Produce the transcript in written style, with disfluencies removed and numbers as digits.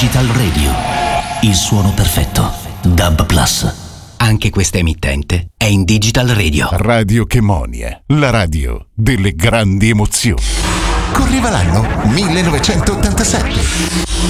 Digital Radio, il suono perfetto. DAB+. Anche questa emittente è in Digital Radio. Radio Chemonia, la radio delle grandi emozioni. Correva l'anno 1987.